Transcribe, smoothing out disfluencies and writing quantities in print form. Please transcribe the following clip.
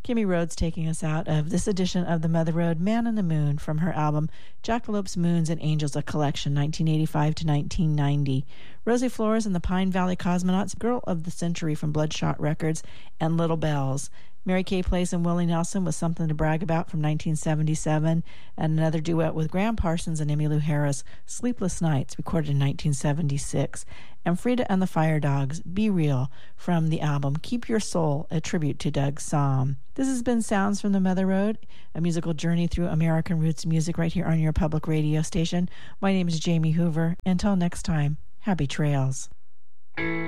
Kimmy Rhodes taking us out of this edition of The Mother Road, Man in the Moon, from her album Jackalopes, Moons, and Angels, a collection, 1985 to 1990. Rosie Flores and the Pine Valley Cosmonauts, Girl of the Century from Bloodshot Records, and Little Bells. Mary Kay Place and Willie Nelson with Something to Brag About from 1977, and another duet with Graham Parsons and Emmylou Harris, Sleepless Nights, recorded in 1976, and Frida and the Fire Dogs, Be Real, from the album Keep Your Soul, a tribute to Doug Sahm. This has been Sounds from the Mother Road, a musical journey through American roots music right here on your public radio station. My name is Jamie Hoover. Until next time, happy trails.